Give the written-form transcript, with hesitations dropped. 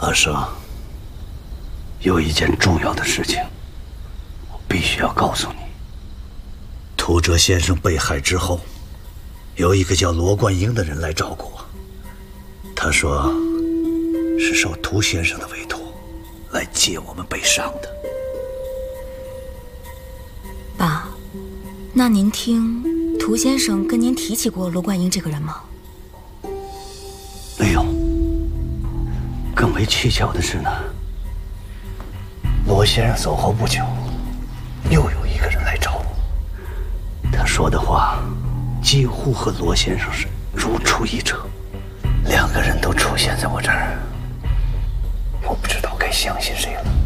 阿生，有一件重要的事情，我必须要告诉你。屠哲先生被害之后，有一个叫罗冠英的人来找过我，他说是受屠先生的委托来接我们北上的。 爸，那您听屠先生跟您提起过罗冠英这个人吗？ 没有。更为蹊跷的是呢，罗先生走后不久，又有一个人来找我。他说的话几乎和罗先生是如出一辙，两个人都出现在我这儿，我不知道该相信谁了。